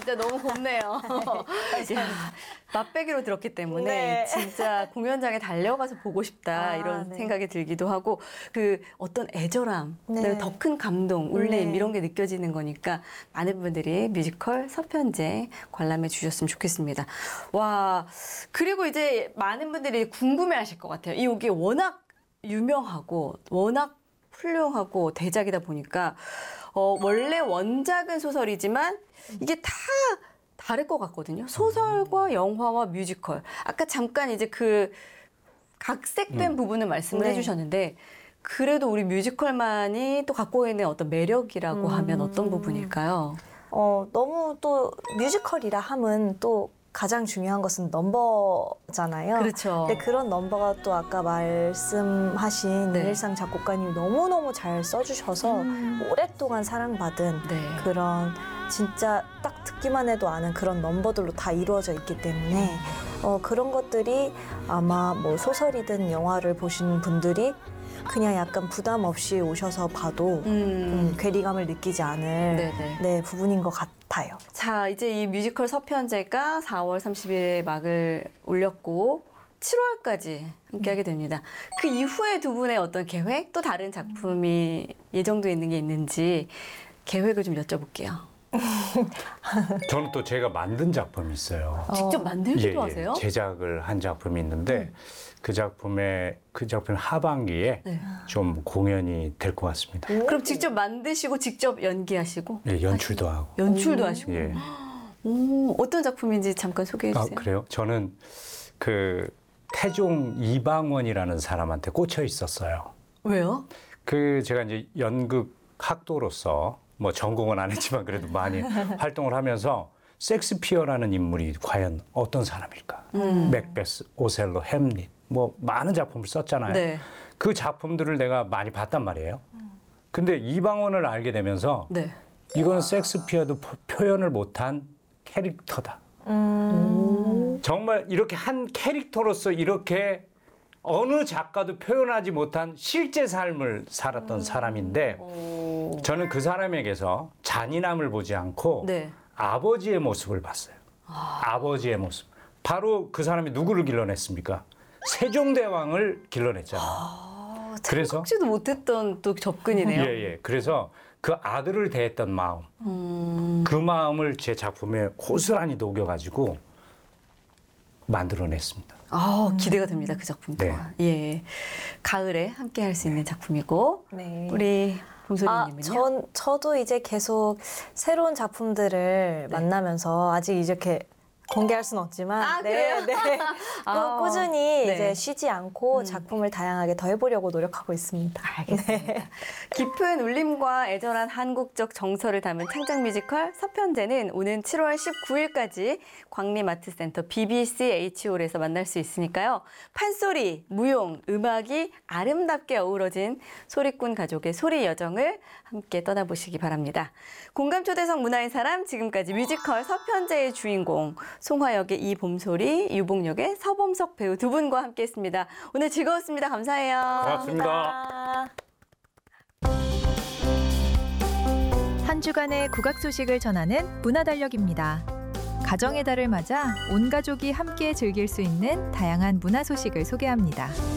진짜 너무 곱네요. 야, 맛배기로 들었기 때문에 네. 진짜 공연장에 달려가서 보고 싶다 이런 네. 생각이 들기도 하고 그 어떤 애절함, 네. 더 큰 감동, 울림 네. 이런 게 느껴지는 거니까 많은 분들이 뮤지컬 서편제 관람해 주셨으면 좋겠습니다. 와, 그리고 이제 많은 분들이 궁금해하실 것 같아요. 이 곡이 워낙 유명하고 워낙 훌륭하고 대작이다 보니까 원래 원작은 소설이지만 이게 다 다를 것 같거든요. 소설과 영화와 뮤지컬. 아까 잠깐 이제 그 각색된 부분을 말씀을 네. 해주셨는데 그래도 우리 뮤지컬만이 또 갖고 있는 어떤 매력이라고 하면 어떤 부분일까요? 너무 또 뮤지컬이라 함은 또 가장 중요한 것은 넘버잖아요. 그렇죠. 근데 그런 넘버가 또 아까 말씀하신 네. 윤일상 작곡가님이 너무너무 잘 써주셔서 오랫동안 사랑받은 네. 그런 진짜 딱 듣기만 해도 아는 그런 넘버들로 다 이루어져 있기 때문에 그런 것들이 아마 뭐 소설이든 영화를 보신 분들이 그냥 약간 부담 없이 오셔서 봐도 괴리감을 느끼지 않을 네네. 네, 부분인 것 같아요. 자, 이제 이 뮤지컬 서편제가 4월 30일에 막을 올렸고 7월까지 함께하게 됩니다. 그 이후에 두 분의 어떤 계획, 또 다른 작품이 예정돼 있는 게 있는지 계획을 좀 여쭤볼게요. 저는 또 제가 만든 작품이 있어요. 직접 만들기도 하세요? 제작을 한 작품이 있는데 그 작품 하반기에 네. 좀 공연이 될 것 같습니다. 그럼 직접 만드시고 직접 연기하시고 예, 연출도 하고. 연출도 하시고 예. 어떤 작품인지 잠깐 소개해 아, 주세요. 그래요? 저는 그 태종 이방원이라는 사람한테 꽂혀 있었어요. 왜요? 그 제가 이제 연극 학도로서 뭐 전공은 안 했지만 그래도 많이 활동을 하면서 섹스피어라는 인물이 과연 어떤 사람일까? 맥베스, 오셀로, 햄릿 뭐 많은 작품을 썼잖아요. 네. 그 작품들을 내가 많이 봤단 말이에요. 근데 이방원을 알게 되면서 네. 이건 섹스피어도 표현을 못한 캐릭터다. 정말 이렇게 한 캐릭터로서 이렇게 어느 작가도 표현하지 못한 실제 삶을 살았던 사람인데 저는 그 사람에게서 잔인함을 보지 않고 네. 아버지의 모습을 봤어요. 아버지의 모습. 바로 그 사람이 누구를 길러냈습니까? 세종대왕을 길러냈잖아요. 그래서 생각지도 못했던 또 접근이네요. 예. 그래서 그 아들을 대했던 마음, 그 마음을 제 작품에 고스란히 녹여가지고 만들어냈습니다. 기대가 됩니다. 그 작품 또한. 예. 가을에 함께 할 수 있는 작품이고 네. 우리 봄소리님은요? 저도 이제 계속 새로운 작품들을 만나면서 아직 이렇게 공개할 수는 없지만 그래요? 네. 꾸준히 네. 이제 쉬지 않고 작품을 다양하게 더 해보려고 노력하고 있습니다. 알겠습니다. 깊은 울림과 애절한 한국적 정서를 담은 창작 뮤지컬 서편제는 오는 7월 19일까지 광림아트센터 BBCH홀에서 만날 수 있으니까요. 판소리, 무용, 음악이 아름답게 어우러진 소리꾼 가족의 소리 여정을 함께 떠나보시기 바랍니다. 공감초대석 문화의 사람, 지금까지 뮤지컬 서편제의 주인공 송화역의 이봄소리, 유봉역의 서범석 배우 두 분과 함께했습니다. 오늘 즐거웠습니다. 감사해요. 고맙습니다. 한 주간의 국악 소식을 전하는 문화달력입니다. 가정의 달을 맞아 온 가족이 함께 즐길 수 있는 다양한 문화 소식을 소개합니다.